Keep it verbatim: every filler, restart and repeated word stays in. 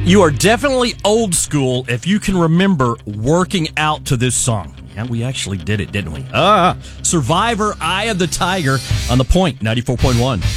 You are definitely old school if you can remember working out to this song. Yeah, we actually did it, didn't we? Ah, Survivor, Eye of the Tiger on The Point, ninety-four point one.